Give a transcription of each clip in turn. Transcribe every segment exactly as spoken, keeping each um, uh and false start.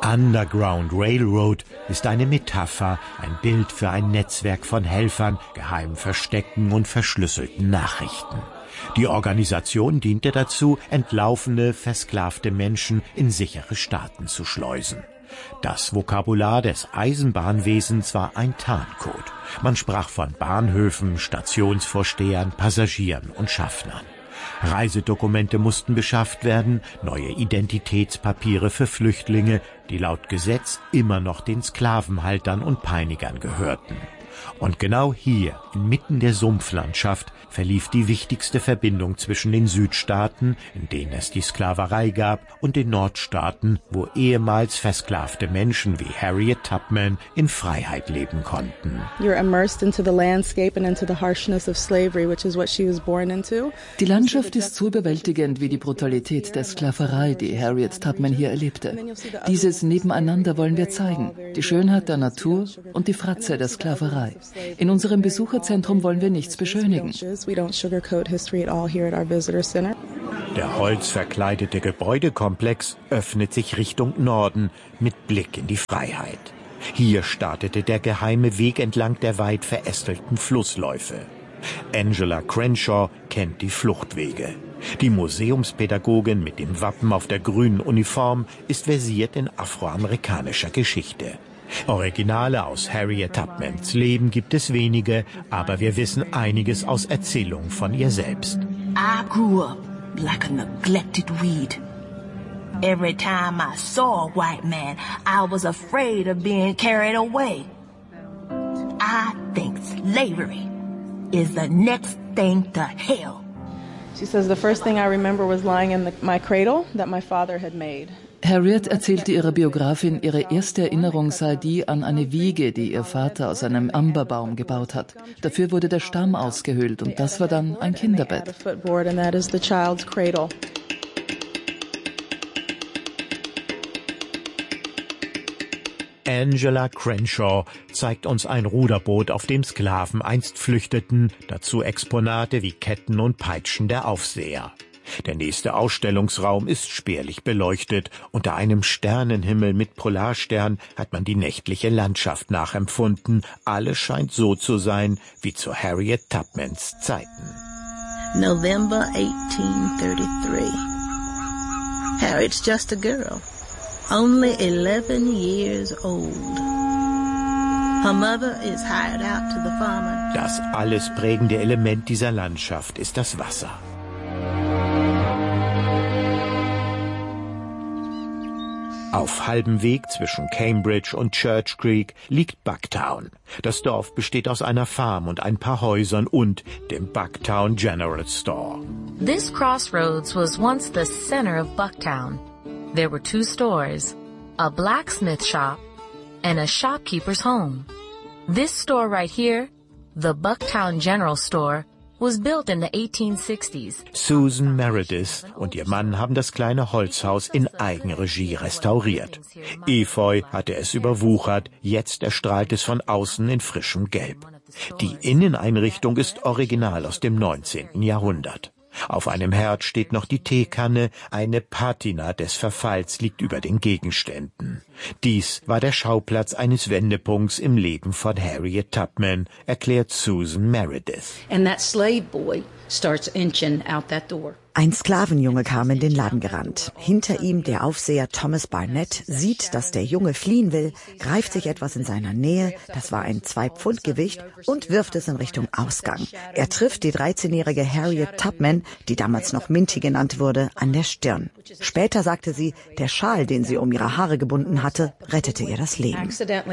Underground Railroad ist eine Metapher, ein Bild für ein Netzwerk von Helfern, geheimen Verstecken und verschlüsselten Nachrichten. Die Organisation diente dazu, entlaufene, versklavte Menschen in sichere Staaten zu schleusen. Das Vokabular des Eisenbahnwesens war ein Tarncode. Man sprach von Bahnhöfen, Stationsvorstehern, Passagieren und Schaffnern. Reisedokumente mussten beschafft werden, neue Identitätspapiere für Flüchtlinge, die laut Gesetz immer noch den Sklavenhaltern und Peinigern gehörten. Und genau hier, inmitten der Sumpflandschaft, verlief die wichtigste Verbindung zwischen den Südstaaten, in denen es die Sklaverei gab, und den Nordstaaten, wo ehemals versklavte Menschen wie Harriet Tubman in Freiheit leben konnten. Die Landschaft ist so überwältigend wie die Brutalität der Sklaverei, die Harriet Tubman hier erlebte. Dieses Nebeneinander wollen wir zeigen, die Schönheit der Natur und die Fratze der Sklaverei. In unserem Besucherzentrum wollen wir nichts beschönigen. Der holzverkleidete Gebäudekomplex öffnet sich Richtung Norden mit Blick in die Freiheit. Hier startete der geheime Weg entlang der weit verästelten Flussläufe. Angela Crenshaw kennt die Fluchtwege. Die Museumspädagogin mit dem Wappen auf der grünen Uniform ist versiert in afroamerikanischer Geschichte. Originale aus Harriet Tubmans Leben gibt es wenige, aber wir wissen einiges aus Erzählungen von ihr selbst. I grew up like a neglected weed. Every time I saw a white man, I was afraid of being carried away. I think slavery is the next thing to hell. She says the first thing I remember was lying in the, my cradle that my father had made. Harriet erzählte ihrer Biografin, ihre erste Erinnerung sei die an eine Wiege, die ihr Vater aus einem Amberbaum gebaut hat. Dafür wurde der Stamm ausgehöhlt und das war dann ein Kinderbett. Angela Crenshaw zeigt uns ein Ruderboot, auf dem Sklaven einst flüchteten, dazu Exponate wie Ketten und Peitschen der Aufseher. Der nächste Ausstellungsraum ist spärlich beleuchtet. Unter einem Sternenhimmel mit Polarstern hat man die nächtliche Landschaft nachempfunden. Alles scheint so zu sein wie zu Harriet Tubmans Zeiten. November eighteen thirty-three. Harriet's just a girl, only eleven years old. Her mother is hired out to the farmer. Das alles prägende Element dieser Landschaft ist das Wasser. Auf halbem Weg zwischen Cambridge und Church Creek liegt Bucktown. Das Dorf besteht aus einer Farm und ein paar Häusern und dem Bucktown General Store. This crossroads was once the center of Bucktown. There were two stores, a blacksmith shop and a shopkeeper's home. This store right here, the Bucktown General Store, was built in the eighteen sixties. Susan Meredith und ihr Mann haben das kleine Holzhaus in Eigenregie restauriert. Efeu hatte es überwuchert, jetzt erstrahlt es von außen in frischem Gelb. Die Inneneinrichtung ist original aus dem neunzehnten Jahrhundert. Auf einem Herd steht noch die Teekanne, eine Patina des Verfalls liegt über den Gegenständen. Dies war der Schauplatz eines Wendepunkts im Leben von Harriet Tubman, erklärt Susan Meredith. And that slave boy starts inching out that door. Ein Sklavenjunge kam in den Laden gerannt. Hinter ihm der Aufseher Thomas Barnett sieht, dass der Junge fliehen will, greift sich etwas in seiner Nähe, das war ein zwei Pfund Gewicht, und wirft es in Richtung Ausgang. Er trifft die dreizehnjährige Harriet Tubman, die damals noch Minty genannt wurde, an der Stirn. Später sagte sie, der Schal, den sie um ihre Haare gebunden hatte, rettete ihr das Leben.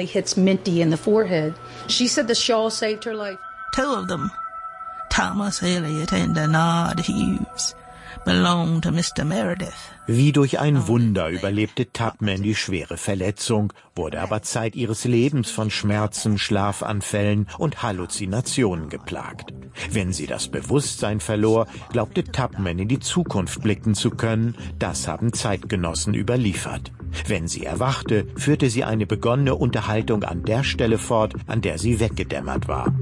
Two of them, Thomas Elliot and Denard Hughes, belonged to Mister Meredith. Wie durch ein Wunder überlebte Tubman die schwere Verletzung, wurde aber Zeit ihres Lebens von Schmerzen, Schlafanfällen und Halluzinationen geplagt. Wenn sie das Bewusstsein verlor, glaubte Tubman in die Zukunft blicken zu können. Das haben Zeitgenossen überliefert. Wenn sie erwachte, führte sie eine begonnene Unterhaltung an der Stelle fort, an der sie weggedämmert war.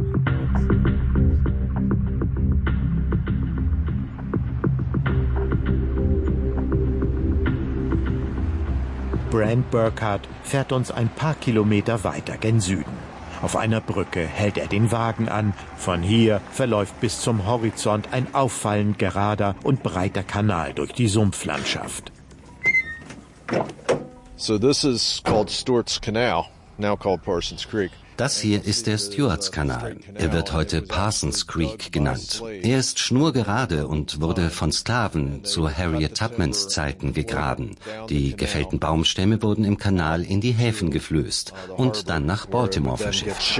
Brand Burkhardt fährt uns ein paar Kilometer weiter gen Süden. Auf einer Brücke hält er den Wagen an. Von hier verläuft bis zum Horizont ein auffallend gerader und breiter Kanal durch die Sumpflandschaft. So this is called Stewart's Canal, now called Parsons Creek. Das hier ist der Stewarts-Kanal. Er wird heute Parsons Creek genannt. Er ist schnurgerade und wurde von Sklaven zu Harriet Tubmans Zeiten gegraben. Die gefällten Baumstämme wurden im Kanal in die Häfen geflößt und dann nach Baltimore verschifft.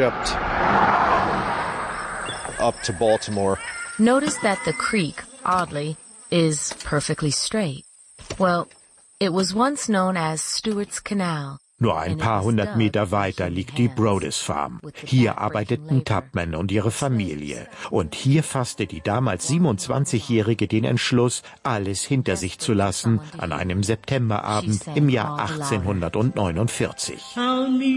Notice that the creek, oddly, is perfectly straight. Well, it was once known as Stewart's Canal. Nur ein paar hundert Meter weiter liegt die Brodess Farm. Hier arbeiteten Tubman und ihre Familie. Und hier fasste die damals siebenundzwanzigjährige den Entschluss, alles hinter sich zu lassen, an einem Septemberabend im Jahr achtzehnhundertneunundvierzig.